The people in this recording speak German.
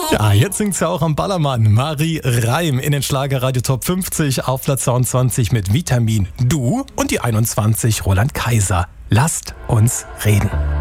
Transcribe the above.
Ja, jetzt singt sie auch am Ballermann. Marie Reim in den Schlagerradio Top 50 auf Platz 22 mit Vitamin. Du und die 21 Roland Kaiser. Lasst uns reden.